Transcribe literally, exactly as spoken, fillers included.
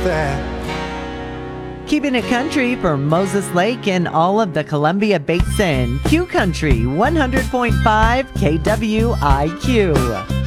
that. Keeping it country for Moses Lake and all of the Columbia Basin. Q Country one hundred point five K W I Q.